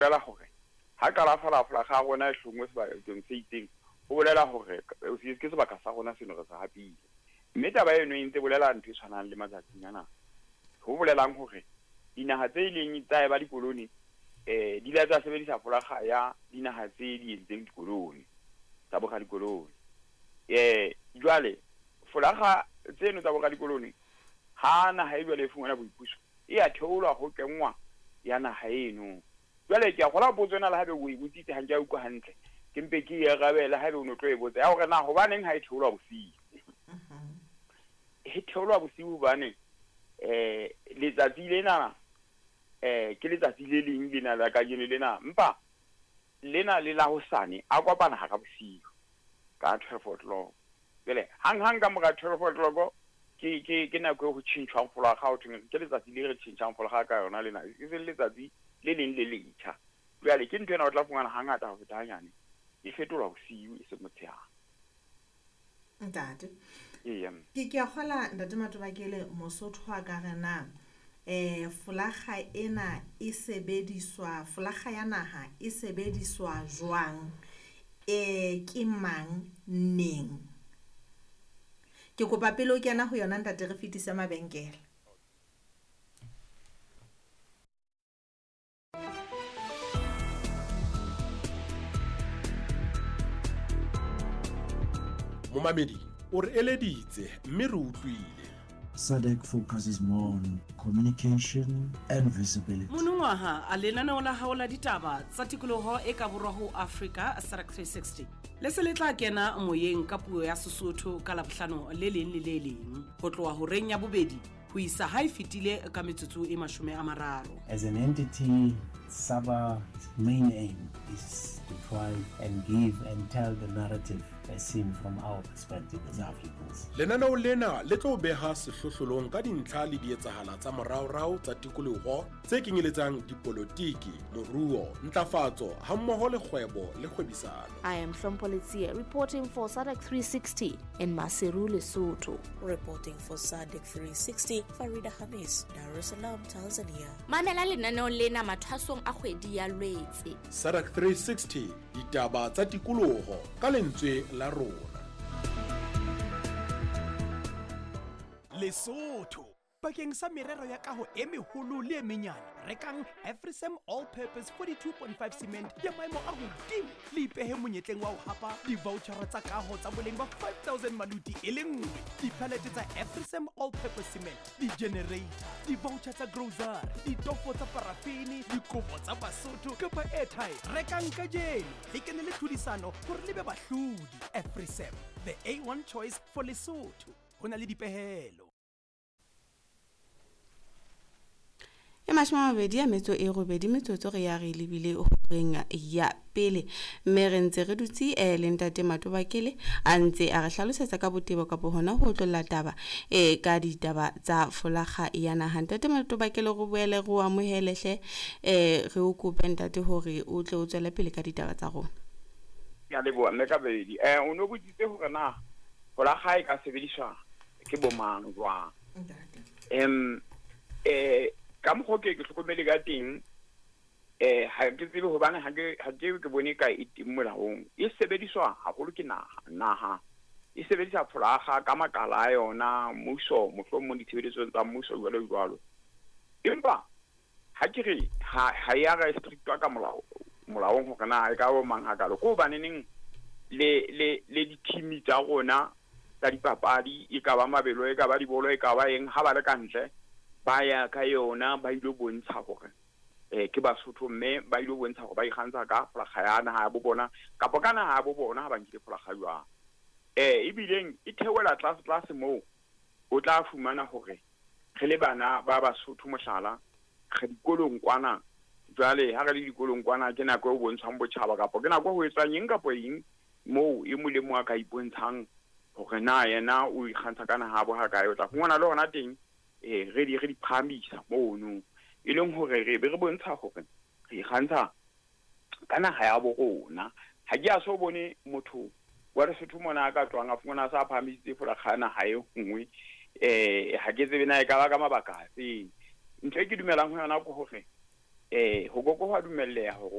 bolela hore ha ka la fala ga rona e hlongwe sebakeng se itseng ho bolela hore se ke sebaka sa rona seno re sa hapile mme taba eno e ntse bolela ntho e tshwanang le matsatsing ana ho bolelang hore dinaha tse ileng tsa ba dikoloni di la tsa sebedisa folaga ya dinaha tse di entseng dikoloni tsa boga dikoloni jwale folaga tseno tsa boga dikoloni ha naha e jwale e fungwana boipuso e a theolwa ho kenngwa ya naha eno jwale ke a gola botsona le habe o e botsitse ha ntja utlwa hantle ke mpe ke e rabela habe o no tlo e botsa ya hore na hobaneng ha e theolwa bosiu e theolwa bosiu bane letsatsi lena ke letsatsi le leng lena la ka jeno lena mpa lena le la hosane a kopana ha ka bosiu ka 12 o'clock jwale hang ka mora 12 o'clock ke nako go tshintshwa fola ga o theng ke letsatsi le re tshintshang fola ga ka yona lena e se letsatsi le leng le letšha jwale ke ntwe na o tla fungana hangata ho fetanyane e fetolwa bosiu e se motshehare ntate ke a gola ntate Matobakele Mosotho wa ka rena folaga ena e sebediswa folaga ya naha e sebediswa jwang ke mang neng ke kopa pele o kena ho yona ntate re fitise mabenkele Momamedi o re eleditse mme re utlwile SADC focuses more on communication and visibility. Monongwaha a lenaneo la hao la ditaba tsa tikoloho e ka borwa ho Africa SADC 360 le se le tla kena moyeng ka puo ya Sesotho ka Labohlano le leng le le leng ho tloha ho reng ya bobedi ho isa ha e fitile ka metsotso e 30. As an entity, SABA's main aim is to try and give and tell the narrative as seen from our perspective as Africans. Lenaneo lena le tlo beha sehlohlolong ka dintlha le dietsahala tsa moraorao tsa tikoloho tse kenyeletsang dipolotiki, moruo, ntlafatso hammoho le kgwebo le kgwebisano. I am Shompolitsia reporting for SADC 360 in Maseru, Lesotho. Reporting for SADC 360, Farida Hamis, Dar es Salaam, Tanzania. Mamela lenaneo lena mathwasong a kgwedi ya Lwetse. SADC 360 ditaba tsa tikoloho ka lentswe la rona. Lesotho bakeng sa merero ya kaho e meholo le e menyane rekang Afrisam All Purpose 42.5 cement ya maemo a hodimo le ipehe monyetleng wa ho hapa di-vouchera tsa kaho tsa boleng ba 5,000 maluti e le nngwe diphalete tsa Afrisam All Purpose cement di-generator di-voucher tsa grocery ditofo tsa parafini dikobo tsa Basotho kapa airtime rekang ka jeno le kene le tlhodisano hore le be bahlodi. Afrisam, the A1 choice for Lesotho. Ho na le dipehelo e mashmabedi ya metso e robedi metsotso re ya re lebile ho reng ya pele mme re ntse re dutse le ntate Matobakele a ntse a re hlalosetsa ka botebo ka hona ho tlolla taba ka ditaba tsa folaga ya naha. Ntate Matobakele go boele go amohelehle re o kope ntate hore o tle o tswele pele ka ditaba tsa rona. Ya le bona ka bedi o no botsitse hore na folaga e ka sebediswa ke bomang jwang ka mokgoke ke hlokomele ka teng ha ke tsebe hobane ha ke bone ka itim molaong e sebediswa haholo ke naha e sebedisa folaga ka makala a yona mmuso mohlomong ditshebedisong tsa mmuso jwalo empa ha ke re ha ya restrictwa ka molaong hore na e ka bomang hakalo ko baneneng le di-team tsa rona tsa dipapadi e ka ba mabelo e ka ba dibolo e ka ba eng ha ba le kantle ba ya ka yona ba ilo bontsha hore ke Basotho mme ba ilo bontsha hore ba ikgantsha ka folaga ya naha ya bo bona kapa ka naha ya bo bona ha ba nkile folaga jwang ebileng e theola tlase moo o tla fumana hore re le bana ba Basotho mohlala re dikolong kwana jwale ha re le dikolong kwana ke nako e bontshang botjhaba kapa ke nako ho etsang eng kapa eng moo e molemo wa ka ipontshang hore na yena o ikgantsha ka naha bo ha ka yo tla fumana le hona teng re di phamisa mono e leng hore re be re bontsha hore re ikgantsha ka naha ya bo rona ha ke a so bone motho wa Lesotho mona ka tlwang a fumana sa phamisitse folaga naha e nngwe ha ke tsebe na e ka ba ka mabaka a feng ntho e ke dumelang ho yona ko hore ho go go ha dumelleha hore